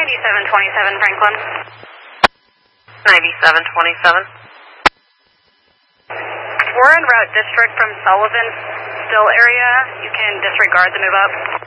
9727 Franklin. 9727. We're in Route District from Sullivan Still area. You can disregard the move up.